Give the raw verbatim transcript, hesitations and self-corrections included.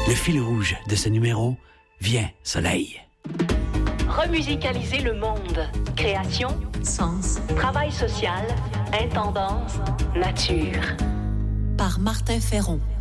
Le fil rouge de ce numéro, viens, soleil. Remusicaliser le monde. Création, sens, travail social, intendance, nature. Par Martin Ferron.